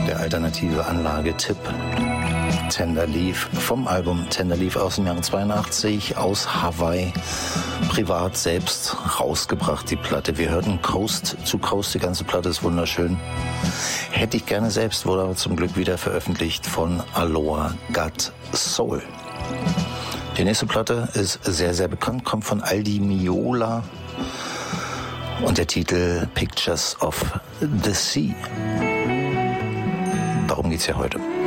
der alternative Anlage-Tipp. Tender Leaf vom Album Tender Leaf aus dem Jahre 82 aus Hawaii. Privat selbst rausgebracht, die Platte. Wir hörten Coast to Coast, die ganze Platte ist wunderschön. Hätte ich gerne selbst, wurde aber zum Glück wieder veröffentlicht von Aloha Got Soul. Die nächste Platte ist sehr, sehr bekannt, kommt von Aldi Meola und der Titel Pictures of the Sea. Darum geht's ja heute.